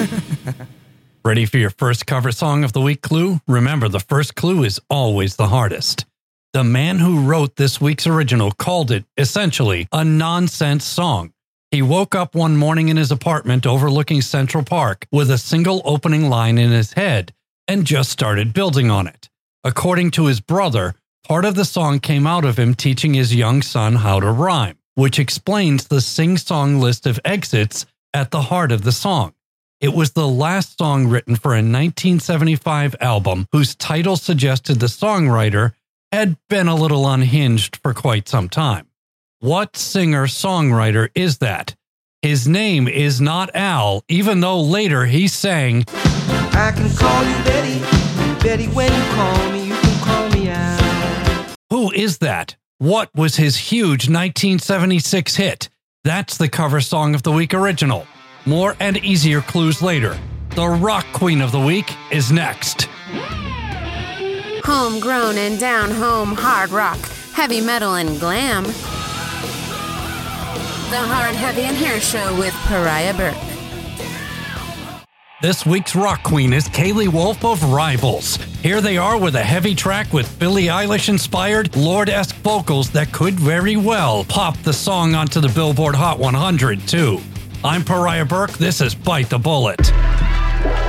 Ready for your first cover song of the week clue? Remember, the first clue is always the hardest. The man who wrote this week's original called it, essentially, a nonsense song. He woke up one morning in his apartment overlooking Central Park with a single opening line in his head and just started building on it. According to his brother, part of the song came out of him teaching his young son how to rhyme, which explains the sing-song list of exits at the heart of the song. It was the last song written for a 1975 album whose title suggested the songwriter had been a little unhinged for quite some time. What singer-songwriter is that? His name is not Al, even though later he sang, I can call you Betty, Betty, when you call me, you can call me Al. Who is that? What was his huge 1976 hit? That's the cover song of the week original. More and easier clues later. The rock queen of the week is next. Homegrown and down-home hard rock, heavy metal and glam. The Hard, Heavy, and Hair Show with Pariah Burke. This week's rock queen is Kaylee Wolf of Rivals. Here they are with a heavy track with Billie Eilish-inspired, Lorde-esque vocals that could very well pop the song onto the Billboard Hot 100, too. I'm Pariah Burke. This is Bite the Bullet.